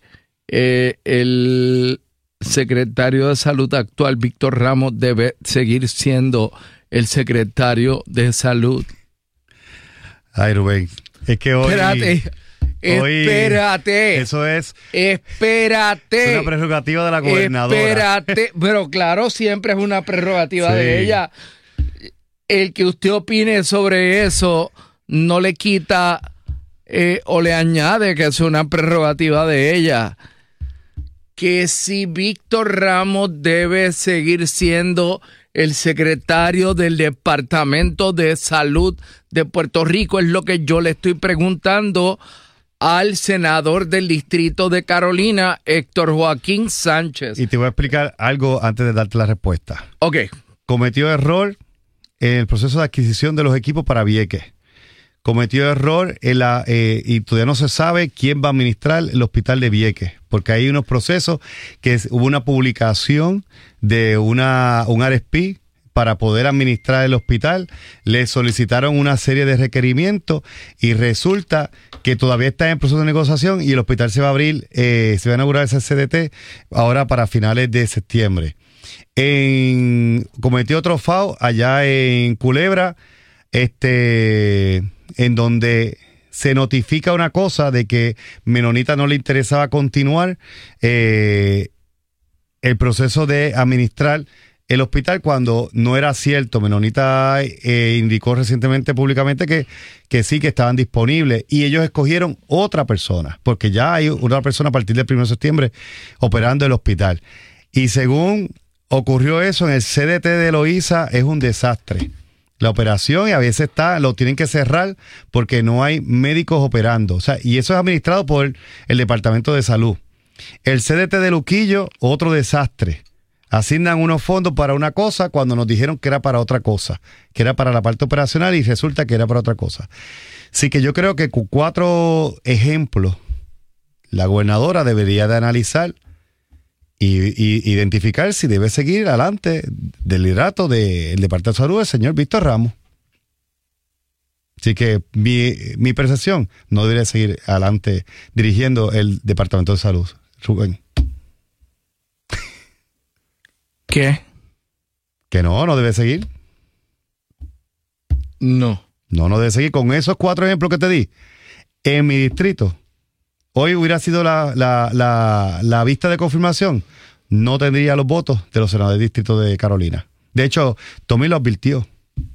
el secretario de Salud actual, Víctor Ramos, debe seguir siendo el secretario de Salud? Ay, Rubén, es que hoy... Espérate. Eso es... Espérate. Es una prerrogativa de la gobernadora. Espérate. Pero claro, siempre es una prerrogativa de ella. El que usted opine sobre eso no le quita o le añade que es una prerrogativa de ella. Que si Víctor Ramos debe seguir siendo el secretario del Departamento de Salud de Puerto Rico, es lo que yo le estoy preguntando al senador del Distrito de Carolina, Héctor Joaquín Sánchez. Y te voy a explicar algo antes de darte la respuesta. Ok. Cometió error en el proceso de adquisición de los equipos para Vieques. Cometió error y todavía no se sabe quién va a administrar el hospital de Vieques, porque hay unos procesos que hubo una publicación de un RFP para poder administrar el hospital. Le solicitaron una serie de requerimientos y resulta que todavía está en proceso de negociación y el hospital se va a abrir, se va a inaugurar ese CDT ahora para finales de septiembre. Cometió otro FAO allá en Culebra, en donde se notifica una cosa de que Menonita no le interesaba continuar el proceso de administrar el hospital cuando no era cierto. Menonita indicó recientemente públicamente que sí, que estaban disponibles y ellos escogieron otra persona, porque ya hay una persona a partir del 1 de septiembre operando el hospital. Y según ocurrió eso en el CDT de Loíza, es un desastre la operación y a veces lo tienen que cerrar porque no hay médicos operando. O sea, y eso es administrado por el Departamento de Salud. El CDT de Luquillo, otro desastre. Asignan unos fondos para una cosa cuando nos dijeron que era para otra cosa, que era para la parte operacional y resulta que era para otra cosa. Así que yo creo que con 4 ejemplos la gobernadora debería de analizar y identificar si debe seguir adelante del liderato del Departamento de Salud del señor Víctor Ramos. Así que mi percepción no debería seguir adelante dirigiendo el Departamento de Salud. Rubén. ¿Qué? Que no debe seguir. No debe seguir. Con esos 4 ejemplos que te di, en mi distrito, hoy hubiera sido la vista de confirmación, no tendría los votos de los senadores del Distrito de Carolina. De hecho, Tommy lo advirtió.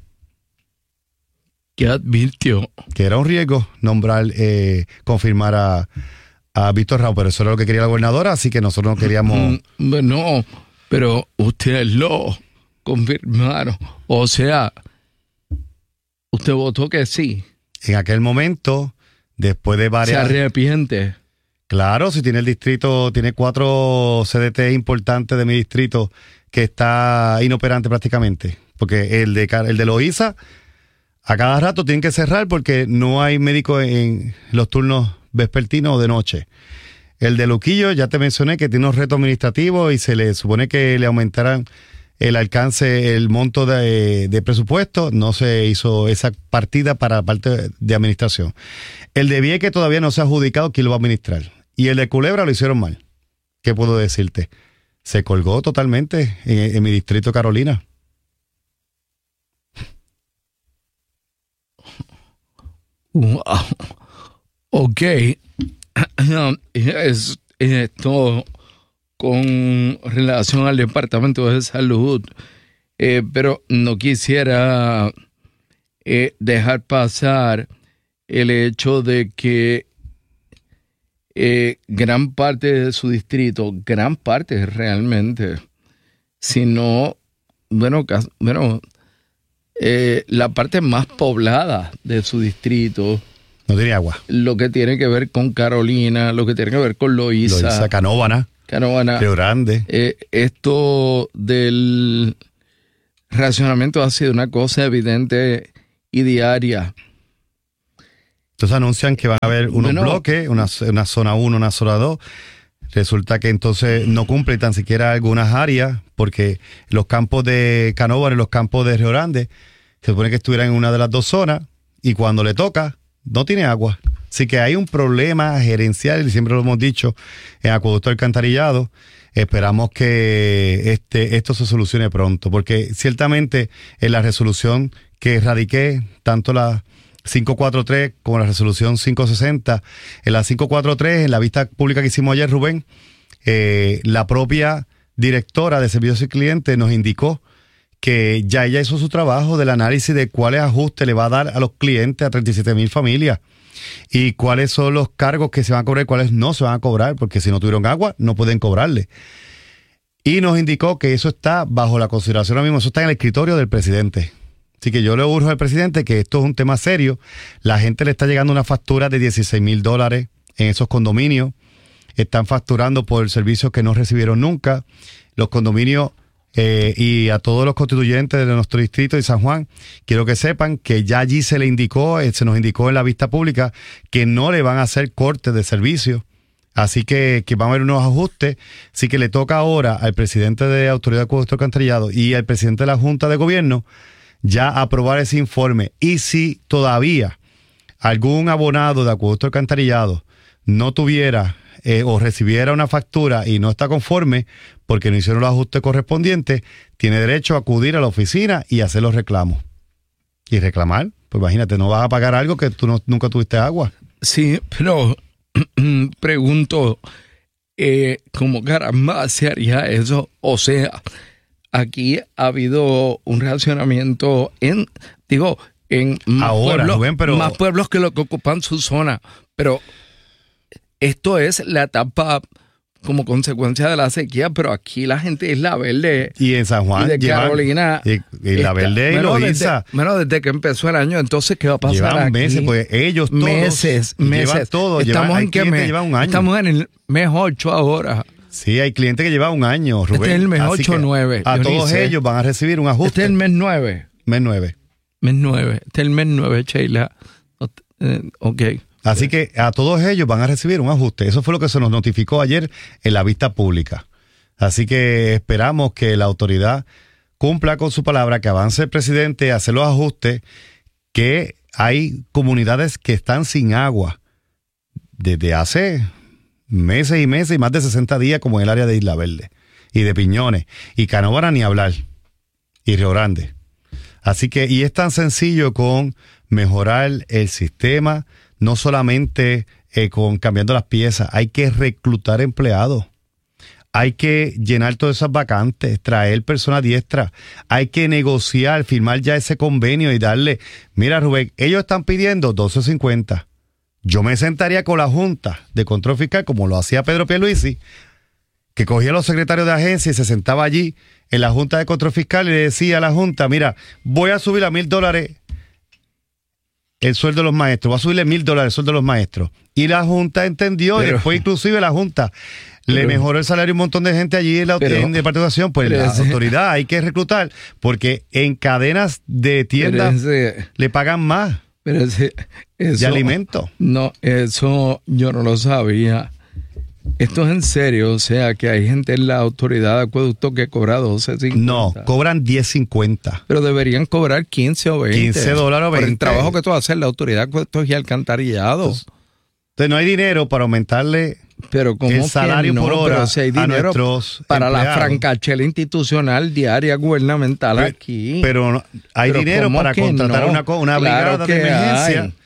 ¿Qué advirtió? Que era un riesgo confirmar a Víctor Ramos, pero eso era lo que quería la gobernadora, así que nosotros no queríamos... No, pero ustedes lo confirmaron. O sea, usted votó que sí. En aquel momento, después de varias... ¿Se arrepiente? Claro, si tiene el distrito, tiene 4 CDT importantes de mi distrito que está inoperante prácticamente. Porque el de Loíza, a cada rato tienen que cerrar porque no hay médico en los turnos vespertinos o de noche. El de Luquillo, ya te mencioné que tiene unos retos administrativos y se le supone que le aumentarán el alcance, el monto de presupuesto. No se hizo esa partida para la parte de administración. El de Vieques todavía no se ha adjudicado quién lo va a administrar. Y el de Culebra lo hicieron mal. ¿Qué puedo decirte? Se colgó totalmente en mi distrito Carolina. Wow. Ok. esto con relación al Departamento de Salud, pero no quisiera dejar pasar el hecho de que gran parte de su distrito, gran parte realmente, sino, la parte más poblada de su distrito. No tiene agua. Lo que tiene que ver con Carolina, lo que tiene que ver con Loíza, Canóvana, Río Grande. Esto del racionamiento ha sido una cosa evidente y diaria. Entonces anuncian que van a haber unos bloques, una zona 1, una zona 2. Resulta que entonces no cumple tan siquiera algunas áreas, porque los campos de Canóvana y los campos de Río Grande se supone que estuvieran en una de las dos zonas, y cuando le toca, no tiene agua. Así que hay un problema gerencial, y siempre lo hemos dicho, en Acueducto Alcantarillado. Esperamos que esto se solucione pronto, porque ciertamente en la resolución que radiqué, tanto la 543 como la resolución 560, en la 543, en la vista pública que hicimos ayer, Rubén, la propia directora de Servicios al Cliente nos indicó que ya ella hizo su trabajo del análisis de cuáles ajustes le va a dar a los clientes, a 37,000 familias, y cuáles son los cargos que se van a cobrar y cuáles no se van a cobrar, porque si no tuvieron agua no pueden cobrarle. Y nos indicó que eso está bajo la consideración ahora mismo, eso está en el escritorio del presidente. Así que yo le urjo al presidente que esto es un tema serio. La gente le está llegando una factura de $16,000 en esos condominios. Están facturando por servicios que no recibieron nunca. Los condominios y a todos los constituyentes de nuestro distrito de San Juan, quiero que sepan que ya allí se nos indicó en la vista pública que no le van a hacer cortes de servicios. Así que van a haber unos ajustes. Así que le toca ahora al presidente de Autoridad de Acueducto Alcantarillado y al presidente de la Junta de Gobierno ya aprobar ese informe. Y si todavía algún abonado de Acueducto Alcantarillado no tuviera o recibiera una factura y no está conforme porque no hicieron los ajustes correspondientes, tiene derecho a acudir a la oficina y hacer los reclamos. Y reclamar, pues imagínate, no vas a pagar algo que tú nunca tuviste agua. Sí, pero pregunto, ¿cómo caramba se haría eso? O sea, aquí ha habido un racionamiento en más pueblos, Rubén, más pueblos que lo que ocupan su zona, pero esto es la etapa como consecuencia de la sequía, pero aquí la gente de Isla Verde y en San Juan y de Carolina y Isla Verde y Loíza. Desde que empezó el año, entonces ¿qué va a pasar? Llevan meses, pues ellos todos meses. Llevan todo. Estamos en qué mes? Llevan un año. Estamos en el mes 8 ahora. Sí, hay clientes que llevan un año, Rubén. Este es el mes 8 o 9. A todos ellos van a recibir un ajuste. Este es el mes 9. Mes 9. Mes 9. Este es el mes 9, Sheila. Ok. Así que a todos ellos van a recibir un ajuste. Eso fue lo que se nos notificó ayer en la vista pública. Así que esperamos que la autoridad cumpla con su palabra, que avance el presidente a hacer los ajustes, que hay comunidades que están sin agua desde hace meses y meses y más de 60 días, como en el área de Isla Verde y de Piñones y Canóvana ni hablar y Río Grande. Así que, y es tan sencillo con mejorar el sistema, no solamente con cambiando las piezas, hay que reclutar empleados, hay que llenar todas esas vacantes, traer personas diestras, hay que negociar, firmar ya ese convenio y darle, mira Rubén, ellos están pidiendo $12.50. Yo me sentaría con la Junta de Control Fiscal, como lo hacía Pedro Pierluisi, que cogía a los secretarios de agencia y se sentaba allí en la Junta de Control Fiscal y le decía a la Junta, mira, voy a subir a $1,000 el sueldo de los maestros, voy a subirle $1,000 el sueldo de los maestros. Y la Junta entendió, y después inclusive la Junta le mejoró el salario a un montón de gente allí en el Departamento de Educación. Pues la autoridad hay que reclutar, porque en cadenas de tiendas le pagan más de alimento. No, eso yo no lo sabía. Esto es en serio, o sea, que hay gente en la autoridad de acueducto que cobra $12.50. No, cobran $10.50. Pero deberían cobrar 15 o 20. $15 o 20. Por el trabajo que tú haces en la autoridad de acueductos y alcantarillado. Entonces no hay dinero para aumentarle el salario por hora, pero si hay dinero para empleados. La francachela institucional diaria gubernamental aquí. Pero no, hay dinero para contratar una brigada de emergencia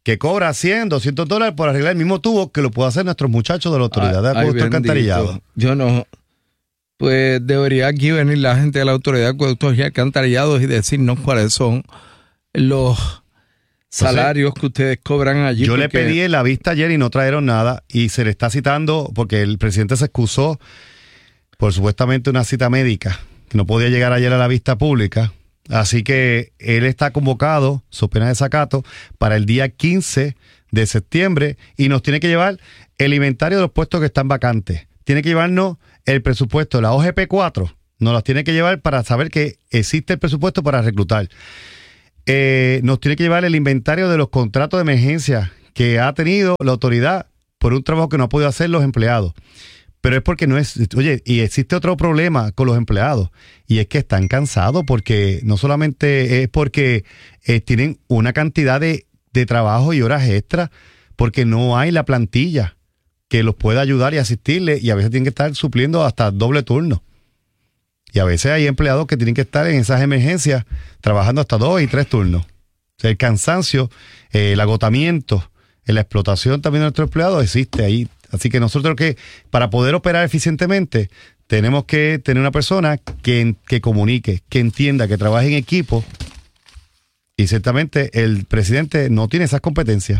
que cobra $100, $200 por arreglar el mismo tubo que lo pueden hacer nuestros muchachos de la Autoridad de Acueducto Alcantarillado. Yo no. Pues debería aquí venir la gente de la Autoridad de Acueductos y Alcantarillados y decirnos cuáles son los salarios que ustedes cobran allí. Yo le pedí la vista ayer y no trajeron nada, y se le está citando porque el presidente se excusó por supuestamente una cita médica, que no podía llegar ayer a la vista pública. Así que él está convocado, su pena de desacato, para el día 15 de septiembre y nos tiene que llevar el inventario de los puestos que están vacantes. Tiene que llevarnos el presupuesto de la OGP 4, nos las tiene que llevar para saber que existe el presupuesto para reclutar. Nos tiene que llevar el inventario de los contratos de emergencia que ha tenido la autoridad por un trabajo que no ha podido hacer los empleados. Pero es porque no es... Oye, y existe otro problema con los empleados, y es que están cansados, porque no solamente es porque tienen una cantidad de trabajo y horas extras, porque no hay la plantilla que los pueda ayudar y asistirle, y a veces tienen que estar supliendo hasta doble turno. Y a veces hay empleados que tienen que estar en esas emergencias trabajando hasta 2 y 3 turnos. O sea, el cansancio, el agotamiento, la explotación también de nuestros empleados existe ahí. Así que nosotros, que para poder operar eficientemente, tenemos que tener una persona que comunique, que entienda, que trabaje en equipo, y ciertamente el presidente no tiene esas competencias.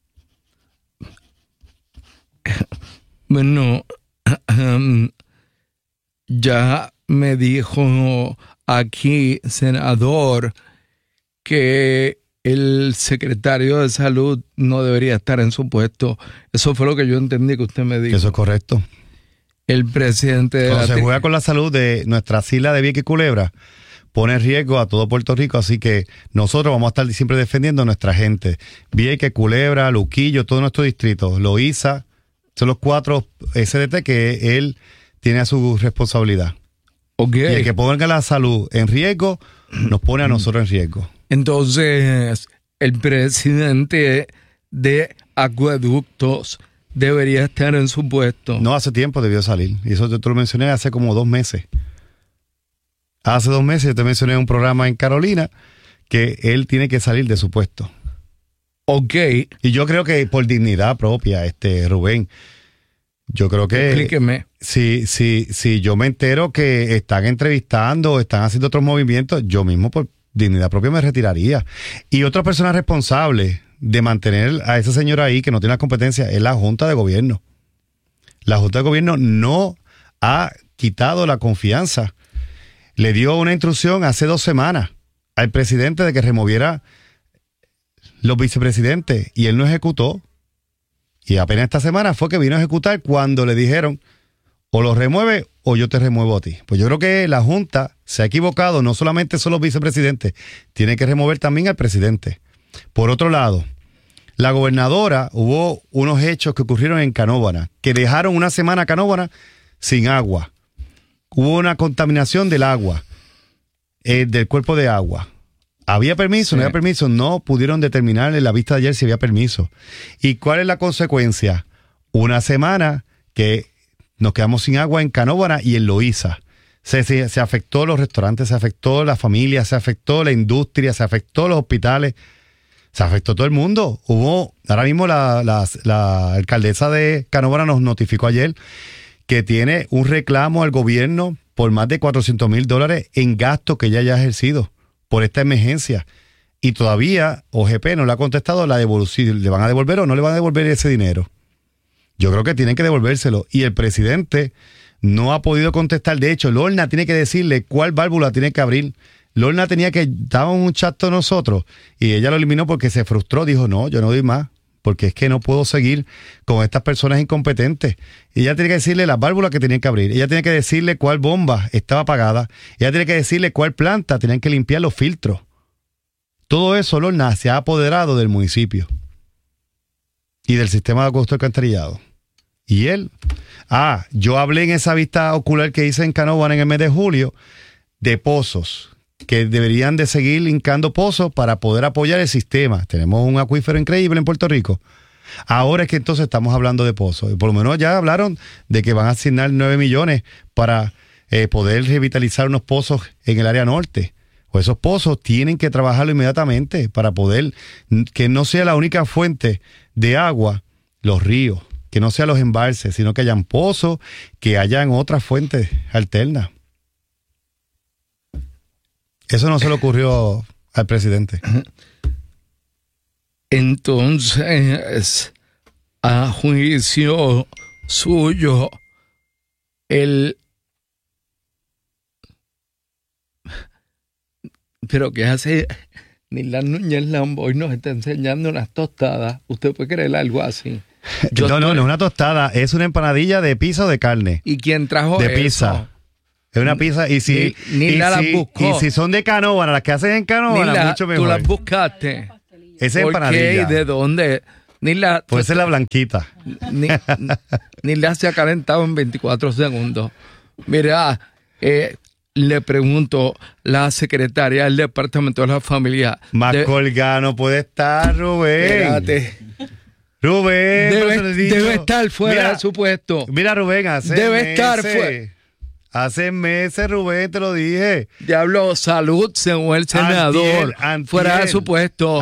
Bueno, ya me dijo aquí, senador, que el secretario de Salud no debería estar en su puesto. Eso fue lo que yo entendí que usted me dijo. Eso es correcto. El presidente de Cuando se juega con la salud de nuestras islas de Vieques y Culebra, pone en riesgo a todo Puerto Rico, así que nosotros vamos a estar siempre defendiendo a nuestra gente. Vieques, Culebra, Luquillo, todo nuestro distrito, Loíza, son los 4 SDT que él tiene a su responsabilidad. Okay. Y el que ponga la salud en riesgo, nos pone a nosotros en riesgo. Entonces, el presidente de Acueductos debería estar en su puesto. No, hace tiempo debió salir. Y eso te lo mencioné hace como 2 meses. Hace 2 meses te mencioné en un programa en Carolina que él tiene que salir de su puesto. Ok. Y yo creo que por dignidad propia, Rubén, yo creo que... Explíqueme. Si yo me entero que están entrevistando, están haciendo otros movimientos, yo mismo por dignidad propia me retiraría. Y otra persona responsable de mantener a esa señora ahí, que no tiene las competencias, es la Junta de Gobierno. La Junta de Gobierno no ha quitado la confianza. Le dio una instrucción hace 2 semanas al presidente de que removiera los vicepresidentes y él no ejecutó. Y apenas esta semana fue que vino a ejecutar cuando le dijeron: o lo remueve o yo te remuevo a ti. Pues yo creo que la Junta se ha equivocado, no solamente son los vicepresidentes, tiene que remover también al presidente. Por otro lado, la gobernadora, hubo unos hechos que ocurrieron en Canóvana, que dejaron una semana a Canóvana sin agua. Hubo una contaminación del agua, del cuerpo de agua. ¿Había permiso? ¿No había permiso? No pudieron determinar en la vista de ayer si había permiso. ¿Y cuál es la consecuencia? Una semana que nos quedamos sin agua en Canóvana y en Loíza. Se afectó los restaurantes, se afectó la familia, se afectó la industria, se afectó los hospitales, se afectó todo el mundo. Ahora mismo la alcaldesa de Canóvana nos notificó ayer que tiene un reclamo al gobierno por más de $400,000 en gastos que ella ya ha ejercido por esta emergencia. Y todavía OGP no le ha contestado la devolución, ¿le van a devolver o no le van a devolver ese dinero? Yo creo que tienen que devolvérselo. Y el presidente no ha podido contestar. De hecho, Lorna tiene que decirle cuál válvula tiene que abrir. Lorna tenía que dar un chat a nosotros y ella lo eliminó porque se frustró. Dijo, no, yo no doy más, porque es que no puedo seguir con estas personas incompetentes. Y ella tiene que decirle las válvulas que tenían que abrir. Ella tiene que decirle cuál bomba estaba apagada. Ella tiene que decirle cuál planta tenían que limpiar los filtros. Todo eso, Lorna, se ha apoderado del municipio y del sistema de acueducto alcantarillado. Y él, yo hablé en esa vista ocular que hice en Canóvana en el mes de julio de pozos, que deberían de seguir hincando pozos para poder apoyar el sistema. Tenemos un acuífero increíble en Puerto Rico. Ahora es que entonces estamos hablando de pozos. Por lo menos ya hablaron de que van a asignar 9 millones para poder revitalizar unos pozos en el área norte. o esos pozos tienen que trabajarlo inmediatamente para poder que no sea la única fuente de agua los ríos, que no sean los embalses, sino que hayan pozos, que hayan otras fuentes alternas. Eso no se le ocurrió al presidente. Entonces, a juicio suyo, pero ¿qué hace? Nilda Núñez Lamboy nos está enseñando unas tostadas. ¿Usted puede creer algo así? No es una tostada, es una empanadilla de pizza o de carne. ¿Y quién trajo de eso? Pizza. Es una pizza, y si, Nilda las buscó. Y si son de Canóvana, las que hacen en Canóvana, Nilda, mucho mejor. tú las buscaste. Esa empanadilla. ¿Por qué? ¿De dónde? Nilda, puede ser la blanquita. Nilda se ha calentado en 24 segundos. Mira, le pregunto, la secretaria del Departamento de la Familia. Más colgada no puede estar, Rubén. Espérate. Rubén. Debe estar fuera de su puesto. Mira, Rubén, estar fuera. Hace meses, Rubén, te lo dije. Diablo, salud, según el senador. Fuera de su puesto.